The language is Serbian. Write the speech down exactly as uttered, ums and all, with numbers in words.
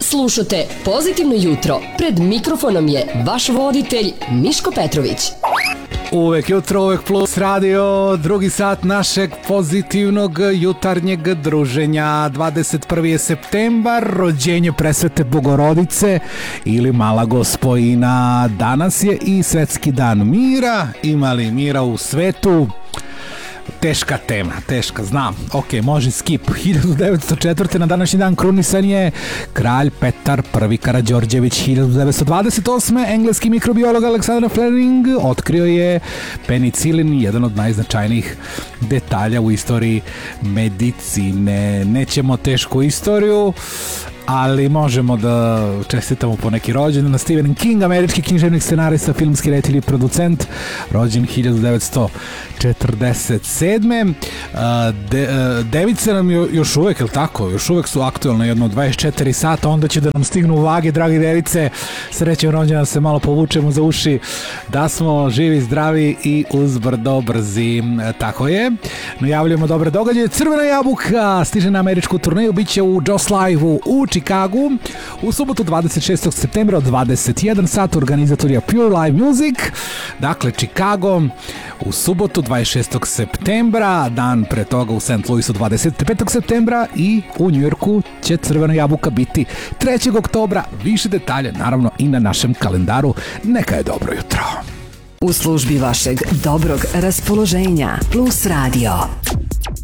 Slušate Pozitivno jutro. Pred mikrofonom je vaš voditelj Miško Petrović. Uvek jutro, uvek plus radio, drugi sat našeg pozitivnog jutarnjeg druženja. dvadeset prvi septembar, rođenje presvete Bogorodice ili Mala Gospojina. Danas je i svetski dan mira. Ima li mira u svetu? Teška tema, teška, znam. Ok, može skip. hiljadu devetsto četvrte. na današnji dan krunisan je kralj Petar I Karađorđević. hiljadu devetsto dvadeset osme. engleski mikrobiolog Alexander Fleming otkrio je penicilin, jedan od najznačajnijih detalja u istoriji medicine. Nećemo tešku istoriju, ali možemo da čestitamo po neki rođendan. Stephen King, američki književnik, scenarista, filmski reditelj i producent, rođen hiljadu devetsto četrdeset sedme. De, device nam još uvek, je li tako? Još uvek su aktuelne jedno dvadeset četiri sata, onda će da nam stignu vage, dragi device. Srećan rođendan, se malo povučemo za uši, da smo živi, zdravi i uzbrdo brzi. Tako je. Najavljujemo dobre događaje. Crvena jabuka stiže na američku turneju, bit će u Joss Live-u u Chicagu u subotu dvadeset šestog septembra od dvadeset jedan sat. Organizator je Pure Live Music. Dakle, Chicago u subotu dvadeset šestog septembra, dan pre toga u Saint Louisu dvadeset petog septembra i u Njujorku će Crvena jabuka biti trećeg oktobra. Više detalje naravno i na našem kalendaru. Neka je dobro jutro. U službi vašeg dobrog raspoloženja Plus Radio.